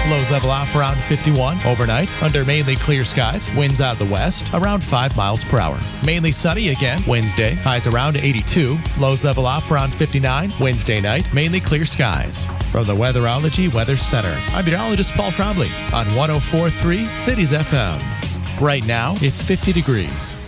Lows level off around 51. Overnight, under mainly clear skies. Winds out of the west, around 5 miles per hour. Mainly sunny again Wednesday. Highs around 82. Lows level off around 59. Wednesday night, mainly clear skies. From the Weatherology Weather Center, I'm meteorologist Paul Trombley on 104.3 Cities FM. Right now, it's 50 degrees.